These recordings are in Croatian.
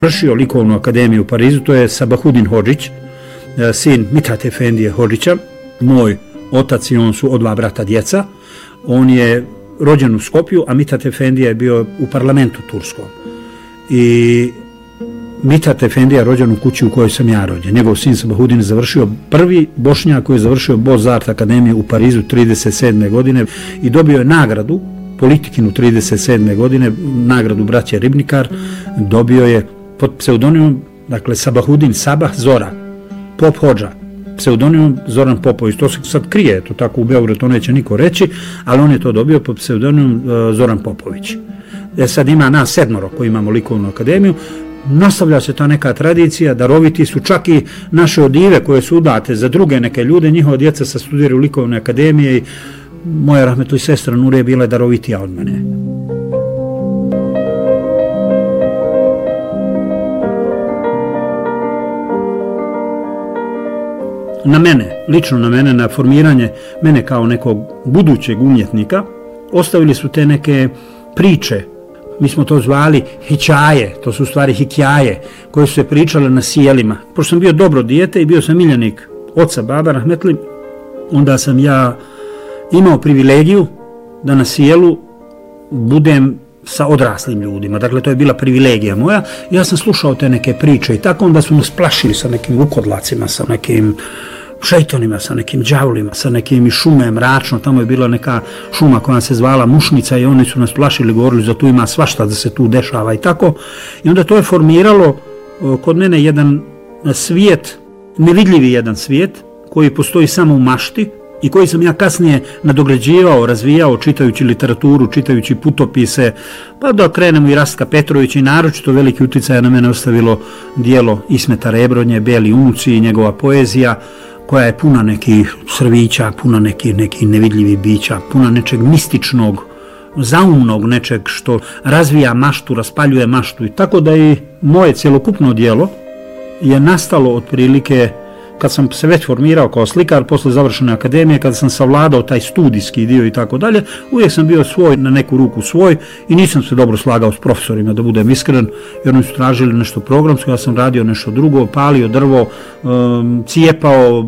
završio likovnu akademiju u Parizu, to je Sabahudin Hodžić, sin Mithat Efendije Hodžića. Moj otac i on su od dva brata djeca. On je rođen u Skopju, a Mithat Efendija je bio u parlamentu turskom. I Mithat Efendija je rođen u kući u kojoj sam ja rođen. Njegov sin Sabahudin je završio, prvi Bošnjak koji je završio Beaux Arts akademiju u Parizu 37. godine i dobio je nagradu politikinu 37. godine, nagradu braće Ribnikar, dobio je pod pseudonimom, dakle Sabahudin Sabah Zora, Pop Hodža, pseudonimom Zoran Popović. To se sad krije, to tako u Beogradu, to neće niko reći, ali on je to dobio pod pseudonimom Zoran Popović. Sad ima nas 7 koji imamo likovnu akademiju. Nastavlja se ta neka tradicija, daroviti su čak i naše odive koje su udate za druge neke ljude, njihova djeca sa studiraju u likovne akademije i moja rahmetli sestra Nurija bila je darovitija od mene. Na mene, lično na mene, na formiranje mene kao nekog budućeg umjetnika, ostavili su te neke priče. Mi smo to zvali hićaje, to su u stvari hikjaje, koje su se pričale na sjelima. Pošto sam bio dobro dijete i bio sam miljenik oca, baba, rahmetli, onda sam ja imao privilegiju da na sjelu budem sa odraslim ljudima. Dakle, to je bila privilegija moja. Ja sam slušao te neke priče i tako onda su nas plašili sa nekim ukodlacima, sa nekim šeitonima, sa nekim đavlima, sa nekim šume mračno. Tamo je bila neka šuma koja se zvala Mušnica i oni su nas plašili, govorili za tu ima svašta da se tu dešava i tako. I onda to je formiralo kod mene jedan svijet, nevidljivi jedan svijet koji postoji samo u mašti i koji sam ja kasnije nadograđivao, razvijao, čitajući literaturu, čitajući putopise, pa da krenemo i Rastka Petrovića i naročito veliki utjecaj na mene ostavilo dijelo Ismeta Rebronje, Beli unuci i njegova poezija, koja je puna nekih srvića, puna nekih nevidljivih bića, puna nečeg mističnog, zaumnog, nečeg što razvija maštu, raspaljuje maštu. I tako da i moje cjelokupno dijelo je nastalo otprilike kad sam se već formirao kao slikar posle završene akademije, kad sam savladao taj studijski dio i tako dalje, uvijek sam bio svoj, na neku ruku svoj i nisam se dobro slagao s profesorima, da budem iskren, jer oni su tražili nešto programsko, ja sam radio nešto drugo, palio drvo, cijepao,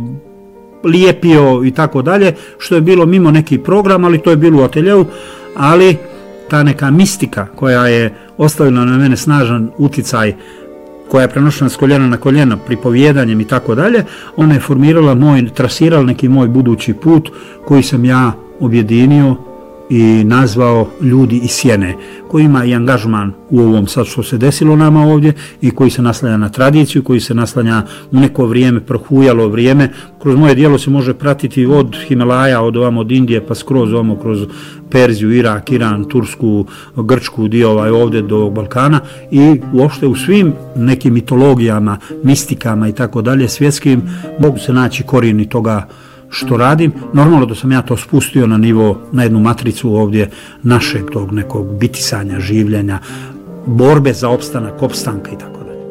lijepio i tako dalje, što je bilo mimo neki program, ali to je bilo u ateljeu, ali ta neka mistika koja je ostavila na mene snažan uticaj, koja je prenošena s koljena na koljeno, pripovjedanjem i tako dalje, ona je formirala trasirala neki moj budući put koji sam ja objedinio i nazvao Ljudi iz sjene, koji ima i angažman u ovom sad što se desilo nama ovdje i koji se naslanja na tradiciju, koji se naslanja u neko vrijeme, prohujalo vrijeme. Kroz moje dijelo se može pratiti od Himalaja, od Indije, pa skroz kroz Perziju, Irak, Iran, Tursku, Grčku, dio ovdje do Balkana i uopšte u svim nekim mitologijama, mistikama i tako dalje svjetskim mogu se naći korijeni toga što radim. Normalno da sam ja to spustio na nivo, na jednu matricu ovdje našeg tog nekog bitisanja, življenja, borbe za opstanak, opstanka i tako dalje.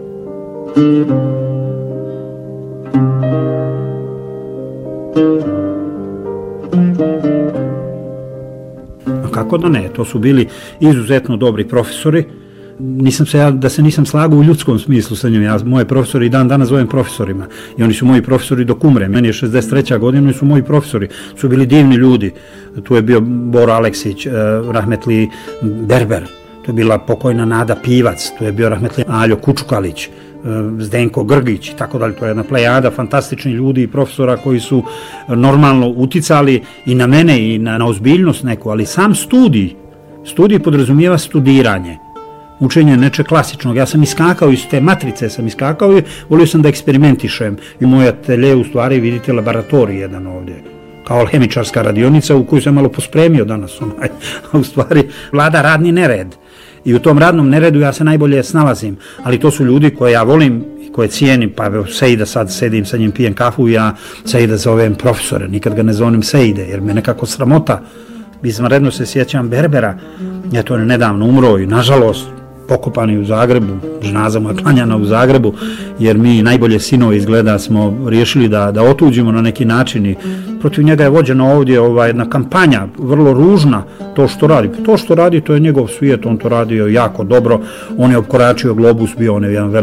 Kako da ne, to su bili izuzetno dobri profesori. Da se nisam slagao u ljudskom smislu sa njim. Ja moje profesori i dan danas zovem profesorima i oni su moji profesori dok umre. Meni je 63. godina i su moji profesori. Su bili divni ljudi. Tu je bio Boro Aleksić, rahmetli Berber, tu je bila pokojna Nada Pivac, tu je bio rahmetli Aljo Kučukalić, Zdenko Grgić i tako dalje. To je jedna plejada fantastičnih ljudi i profesora koji su normalno uticali i na mene i na ozbiljnost neku, ali sam studij podrazumijeva studiranje, učenje nečeg klasičnog. Ja sam iskakao iz te matrice, i volio sam da eksperimentišem i moj atelje u stvari vidite laboratorij jedan ovdje, kao alhemičarska radionica u koju sam malo pospremio danas, u stvari vlada radni nered. I u tom radnom neredu ja se najbolje snalazim, ali to su ljudi koje ja volim i koje cijenim, pa evo Sejda sad sedim sa njim, pijem kafu i ja Sejda zovem profesore, nikad ga ne zovem Sejde, jer me nekako sramota. Izvanredno se sjećam Berbera, eto on je nedavno umro i nažalost pokopani u Zagrebu, ženaza mu je klanjana u Zagrebu, jer mi najbolje sinovi izgleda smo riješili da otuđimo na neki način i protiv njega je vođena ovdje jedna kampanja, vrlo ružna, to što radi. To što radi, to je njegov svijet, on to radio jako dobro, on je opkoračio globus, bio on je jedan